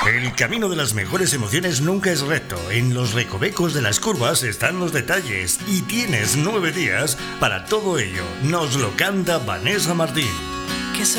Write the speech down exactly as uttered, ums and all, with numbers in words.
El camino de las mejores emociones nunca es recto. En los recovecos de las curvas están los detalles y tienes nueve días para todo ello. Nos lo canta Vanessa Martín.